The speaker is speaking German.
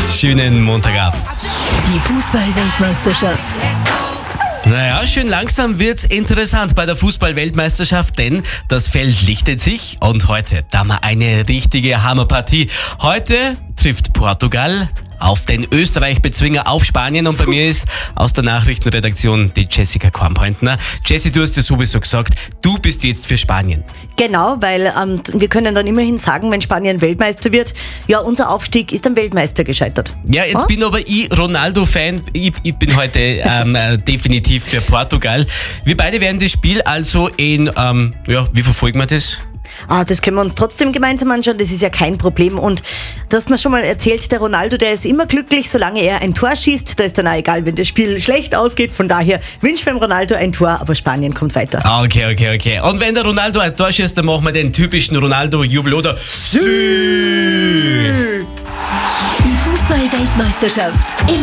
Schönen Montagabend. Die Fußball-Weltmeisterschaft. Naja, schön langsam wird's interessant bei der Fußball-Weltmeisterschaft, denn das Feld lichtet sich und heute, da haben wir eine richtige Hammerpartie. Heute trifft Portugal auf den Österreich-Bezwinger auf Spanien und bei mir ist aus der Nachrichtenredaktion die Jessica Kornpointner. Jessie, du hast ja sowieso gesagt, du bist jetzt für Spanien. Genau, weil wir können dann immerhin sagen, wenn Spanien Weltmeister wird, ja, unser Aufstieg ist am Weltmeister gescheitert. Ja, jetzt bin aber ich Ronaldo-Fan. Ich bin heute definitiv für Portugal. Wir beide werden das Spiel also wie verfolgen wir das? Das können wir uns trotzdem gemeinsam anschauen, das ist ja kein Problem. Und du hast mir schon mal erzählt, der Ronaldo, der ist immer glücklich, solange er ein Tor schießt. Da ist dann auch egal, wenn das Spiel schlecht ausgeht. Von daher wünschen wir dem Ronaldo ein Tor, aber Spanien kommt weiter. Okay. Und wenn der Ronaldo ein Tor schießt, dann machen wir den typischen Ronaldo-Jubel, oder? Die Fußball-Weltmeisterschaft. Immer